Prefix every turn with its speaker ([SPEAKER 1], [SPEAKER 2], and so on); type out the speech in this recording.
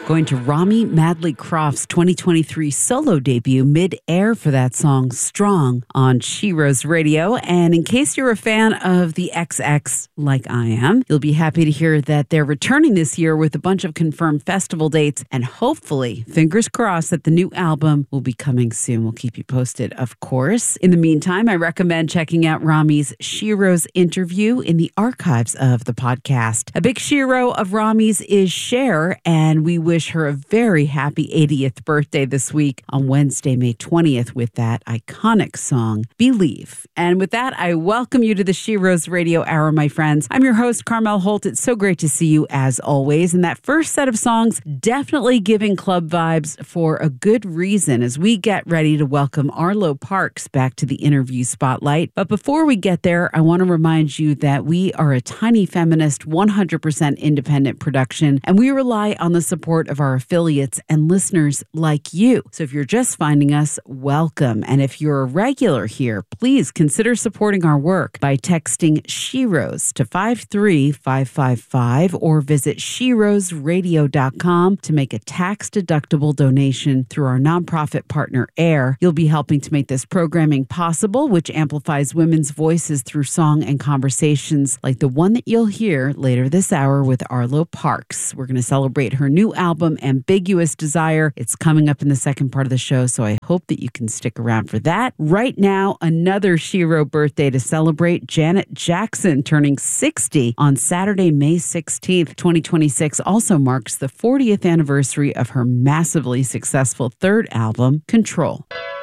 [SPEAKER 1] Going to Rami Madley Croft's 2023 solo debut, Mid-Air, for that song, Strong, on Sheroes Radio. And in case you're a fan of the XX, like I am, you'll be happy to hear that they're returning this year with a bunch of confirmed festival dates. And hopefully, fingers crossed, that the new album will be coming soon. We'll keep you posted, of course. In the meantime, I recommend checking out Rami's Sheroes interview in the archives of the podcast. A big Shero of Rami's is Cher, and we wish her a very happy 80th birthday this week on Wednesday, May 20th, with that iconic song, Believe. And with that, I welcome you to the Sheroes Radio Hour, my friends. I'm your host, Carmel Holt. It's so great to see you as always. And that first set of songs definitely giving club vibes for a good reason as we get ready to welcome Arlo Parks back to the interview spotlight. But before we get there, I want to remind you that we are a tiny feminist, 100% independent production, and we rely on the support of our affiliates and listeners like you. So if you're just finding us, welcome. And if you're a regular here, please consider supporting our work by texting Sheroes to 53555 or visit sheroesradio.com to make a tax-deductible donation through our nonprofit partner AIR. You'll be helping to make this programming possible, which amplifies women's voices through song and conversations like the one that you'll hear later this hour with Arlo Parks. We're going to celebrate her new album, Ambiguous Desire. It's coming up in the second part of the show, so I hope that you can stick around for that. Right now, another Shero birthday to celebrate. Janet Jackson turning 60 on Saturday, May 16th, 2026, also marks the 40th anniversary of her massively successful third album, Control.